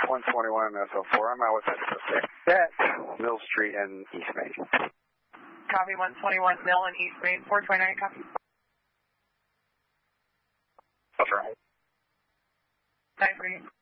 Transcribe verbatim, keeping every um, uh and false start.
one twenty-one S L four. I'm out with that. Mill Street and East Main. Copy, one twenty-one Mill and East Main, four twenty-nine, copy. That's right. Nine three.